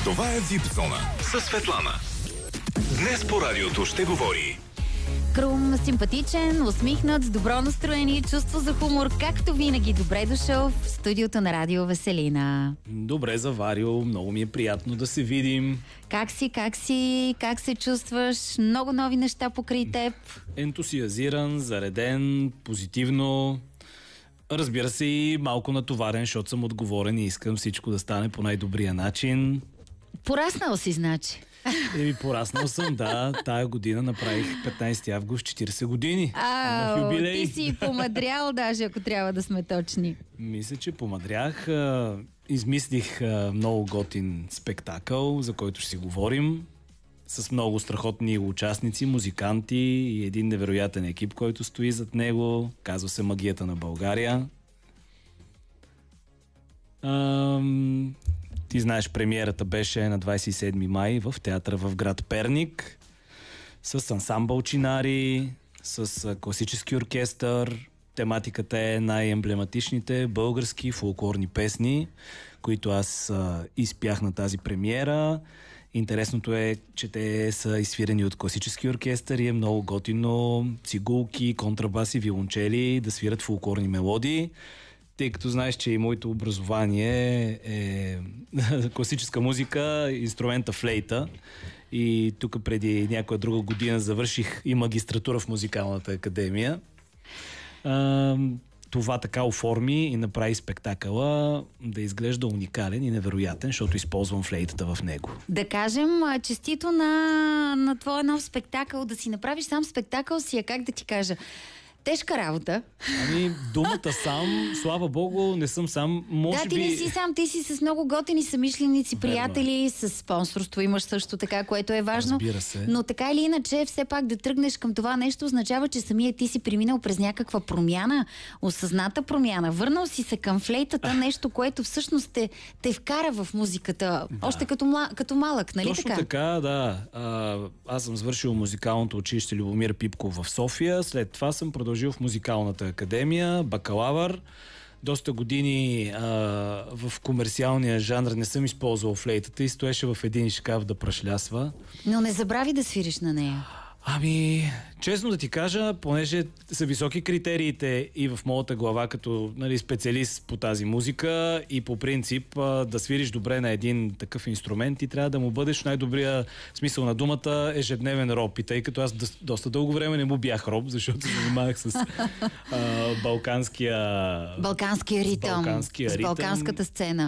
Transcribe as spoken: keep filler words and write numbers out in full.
Това е Вип-зона със Светлана. Днес по радиото ще говори Крум, симпатичен, усмихнат, с добро настроение, чувство за хумор, както винаги. Добре дошъл в студиото на Радио Веселина. Добре заварил, много ми е приятно да се видим. Как си, как си, как се чувстваш? Много нови неща покрай теб. Ентусиазиран, зареден, позитивно. Разбира се, и малко натоварен, защото съм отговорен и искам всичко да стане по най-добрия начин. Пораснал си, значи. Еми, пораснал съм, да. Тая година направих петнайсети август четирийсет години. А, ти си помадрял, даже ако трябва да сме точни. Мисля, че помадрях. Измислих много готин спектакъл, за който ще си говорим. С много страхотни участници, музиканти и един невероятен екип, който стои зад него. Казва се Магията на България. Ам... Ти знаеш, премиерата беше на двайсет и седми май в театъра в град Перник с ансамбъл чинари, с класически оркестър. Тематиката е най-емблематичните български фолклорни песни, които аз а, изпях на тази премиера. Интересното е, че те са изсвирени от класически оркестър и е много готино цигулки, контрабаси, виолончели да свират фолклорни мелодии. Тъй като знаеш, че и моето образование е класическа музика, инструмента флейта. И тук преди някоя друга година завърших и магистратура в музикалната академия. Това така оформи и направи спектакъла да изглежда уникален и невероятен, защото използвам флейтата в него. Да кажем, честито на, на твоя нов спектакъл, да си направиш сам спектакъл си, а как да ти кажа? Тежка работа. Ами, думата сам, слава богу, не съм сам. Може да, ти би... не си сам, ти си с много готини съмишленици, приятели, с спонсорство имаш също така, което е важно. Разбира се. Но така или иначе, все пак да тръгнеш към това нещо, означава, че самия ти си преминал през някаква промяна, осъзната промяна. Върнал си се към флейтата, нещо, което всъщност те, те вкара в музиката, да. Още като, мла, като малък, нали Точно така? така, да. А, аз съм завършил музикалното училище Любомир Пипков в София, след това съм продължил в музикалната академия, бакалавър. Доста години а, в комерциалния жанр не съм използвал флейтата и стоеше в един шкаф да прашлясва. Но не забрави да свириш на нея. Ами, честно да ти кажа, понеже са високи критериите и в моята глава като, нали, специалист по тази музика и по принцип а, да свириш добре на един такъв инструмент и трябва да му бъдеш в най-добрия смисъл на думата ежедневен роб. И тъй като аз до, доста дълго време не му бях роб, защото се занимавах с а, балканския... Балканския ритъм. Балканския с ритъм. балканската сцена.